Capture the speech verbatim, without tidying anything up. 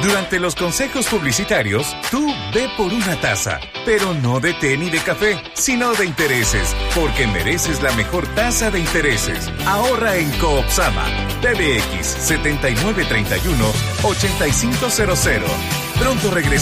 Durante los consejos publicitarios, tú ve por una taza, pero no de té ni de café, sino de intereses, porque mereces la mejor tasa de intereses. Ahorra en Coopsama. P B X setenta y nueve treinta y uno ochenta y cinco cero cero. Pronto regresamos.